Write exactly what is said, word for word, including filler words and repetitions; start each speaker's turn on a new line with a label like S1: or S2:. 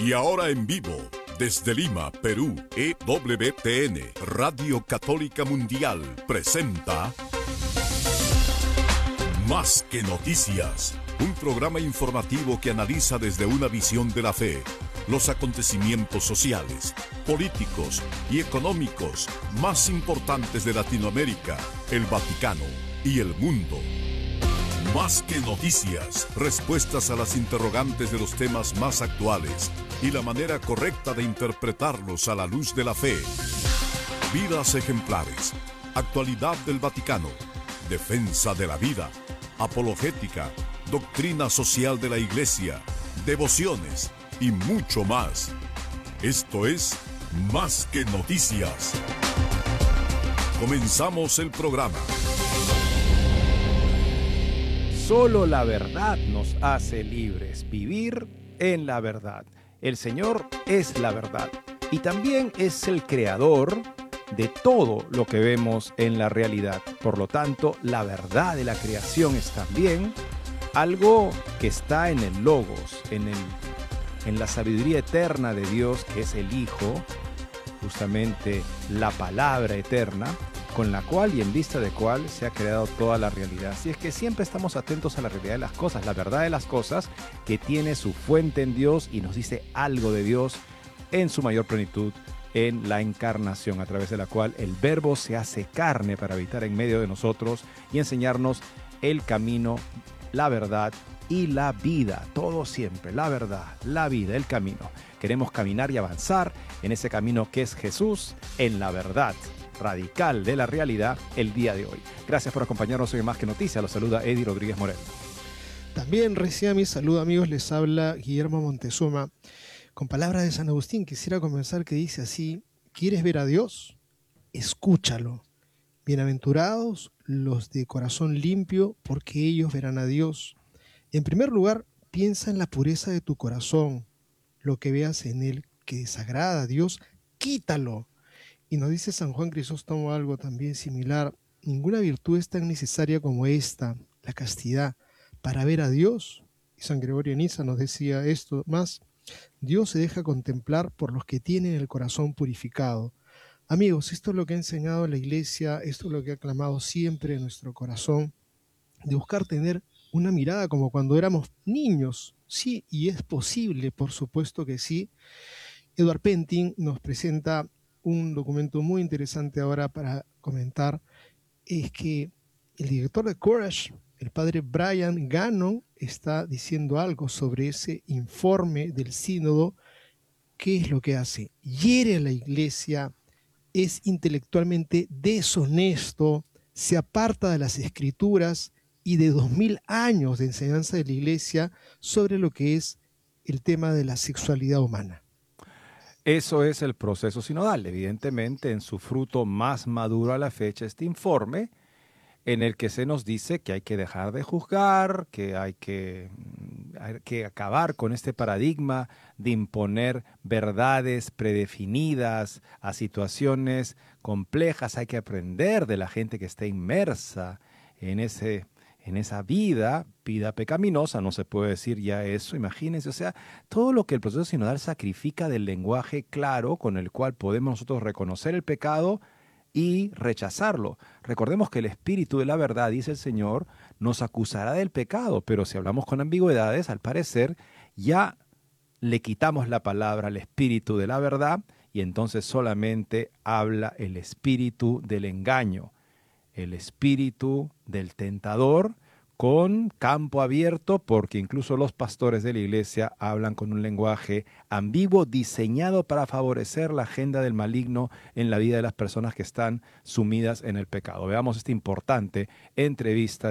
S1: Y ahora en vivo, desde Lima, Perú, E W T N, Radio Católica Mundial, presenta Más que Noticias, un programa informativo que analiza desde una visión de la fe los acontecimientos sociales, políticos y económicos más importantes de Latinoamérica, el Vaticano y el mundo. Más que noticias, respuestas a las interrogantes de los temas más actuales y la manera correcta de interpretarlos a la luz de la fe. Vidas ejemplares, actualidad del Vaticano, defensa de la vida, apologética, doctrina social de la Iglesia, devociones y mucho más. Esto es Más que Noticias. Comenzamos el programa.
S2: Solo la verdad nos hace libres, vivir en la verdad. El Señor es la verdad y también es el creador de todo lo que vemos en la realidad. Por lo tanto, la verdad de la creación es también algo que está en el Logos, en, el, en la sabiduría eterna de Dios, que es el Hijo, justamente la palabra eterna, con la cual y en vista de cual se ha creado toda la realidad. Así es que siempre estamos atentos a la realidad de las cosas, la verdad de las cosas, que tiene su fuente en Dios y nos dice algo de Dios en su mayor plenitud en la encarnación, a través de la cual el Verbo se hace carne para habitar en medio de nosotros y enseñarnos el camino, la verdad y la vida. Todo siempre, la verdad, la vida, el camino. Queremos caminar y avanzar en ese camino que es Jesús, en la verdad radical de la realidad el día de hoy. Gracias por acompañarnos hoy en Más que Noticias. Los saluda Eddie Rodríguez Morel.
S3: También reciba mi saludo, amigos. Les habla Guillermo Montezuma. Con palabras de San Agustín quisiera comenzar, que dice así: ¿quieres ver a Dios? Escúchalo. Bienaventurados los de corazón limpio, porque ellos verán a Dios. En primer lugar, piensa en la pureza de tu corazón. Lo que veas en él que desagrada a Dios, quítalo. Y nos dice San Juan Crisóstomo algo también similar: ninguna virtud es tan necesaria como esta, la castidad, para ver a Dios. Y San Gregorio de Niza nos decía esto más: Dios se deja contemplar por los que tienen el corazón purificado. Amigos, esto es lo que ha enseñado la Iglesia, esto es lo que ha clamado siempre en nuestro corazón, de buscar tener una mirada como cuando éramos niños. Sí, y es posible, por supuesto que sí. Edward Pentin nos presenta un documento muy interesante ahora para comentar. Es que el director de Courage, el padre Brian Gannon, está diciendo algo sobre ese informe del sínodo. ¿Qué es lo que hace? Hiere a la Iglesia, es intelectualmente deshonesto, se aparta de las Escrituras y de dos mil años de enseñanza de la Iglesia sobre lo que es el tema de la sexualidad humana.
S2: Eso es el proceso sinodal. Evidentemente, en su fruto más maduro a la fecha, este informe en el que se nos dice que hay que dejar de juzgar, que hay que, hay que acabar con este paradigma de imponer verdades predefinidas a situaciones complejas. Hay que aprender de la gente que está inmersa en ese en esa vida, vida pecaminosa. No se puede decir ya eso, imagínense. O sea, todo lo que el proceso sinodal sacrifica del lenguaje claro con el cual podemos nosotros reconocer el pecado y rechazarlo. Recordemos que el Espíritu de la verdad, dice el Señor, nos acusará del pecado, pero si hablamos con ambigüedades, al parecer ya le quitamos la palabra al Espíritu de la verdad y entonces solamente habla el espíritu del engaño, el espíritu del tentador, con campo abierto, porque incluso los pastores de la Iglesia hablan con un lenguaje ambiguo diseñado para favorecer la agenda del maligno en la vida de las personas que están sumidas en el pecado. Veamos esta importante entrevista